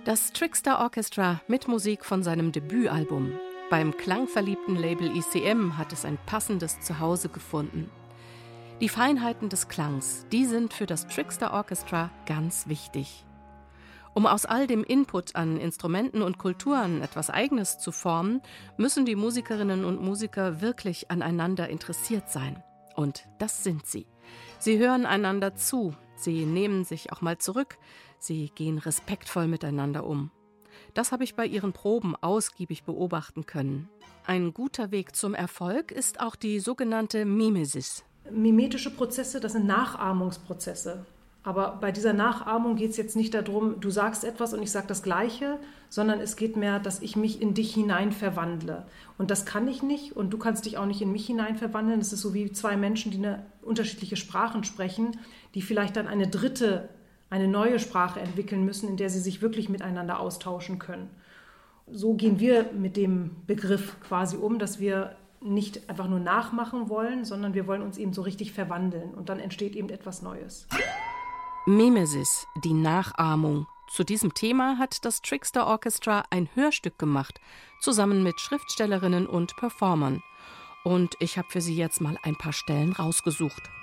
Das Trixter Orchestra mit Musik von seinem Debütalbum. Beim klangverliebten Label ECM hat es ein passendes Zuhause gefunden. Die Feinheiten des Klangs, die sind für das Trixter Orchestra ganz wichtig. Um aus all dem Input an Instrumenten und Kulturen etwas Eigenes zu formen, müssen die Musikerinnen und Musiker wirklich aneinander interessiert sein. Und das sind sie. Sie hören einander zu, sie nehmen sich auch mal zurück, sie gehen respektvoll miteinander um. Das habe ich bei ihren Proben ausgiebig beobachten können. Ein guter Weg zum Erfolg ist auch die sogenannte Mimesis. Mimetische Prozesse, das sind Nachahmungsprozesse. Aber bei dieser Nachahmung geht es jetzt nicht darum, du sagst etwas und ich sage das Gleiche, sondern es geht mehr, dass ich mich in dich hinein verwandle. Und das kann ich nicht und du kannst dich auch nicht in mich hinein verwandeln. Es ist so wie zwei Menschen, die unterschiedliche Sprachen sprechen, die vielleicht dann eine neue Sprache entwickeln müssen, in der sie sich wirklich miteinander austauschen können. So gehen wir mit dem Begriff quasi um, dass wir nicht einfach nur nachmachen wollen, sondern wir wollen uns eben so richtig verwandeln und dann entsteht eben etwas Neues. Mimesis, die Nachahmung. Zu diesem Thema hat das Trixter Orchestra ein Hörstück gemacht, zusammen mit Schriftstellerinnen und Performern. Und ich habe für Sie jetzt mal ein paar Stellen rausgesucht.